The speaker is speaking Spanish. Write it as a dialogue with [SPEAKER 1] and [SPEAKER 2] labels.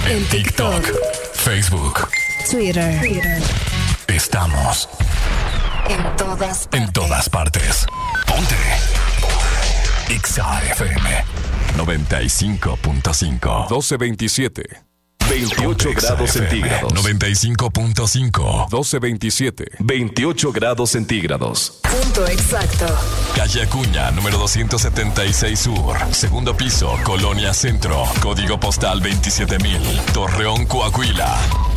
[SPEAKER 1] En TikTok, Facebook,
[SPEAKER 2] Twitter.
[SPEAKER 1] Estamos en todas partes. Ponte XAFM 95.5
[SPEAKER 3] 1227. 28 grados centígrados.
[SPEAKER 1] 95.5
[SPEAKER 3] 1227. 28 grados centígrados.
[SPEAKER 2] Punto exacto.
[SPEAKER 1] Calle Acuña, número 276 Sur. Segundo piso, Colonia Centro. Código postal 27000. Torreón, Coahuila.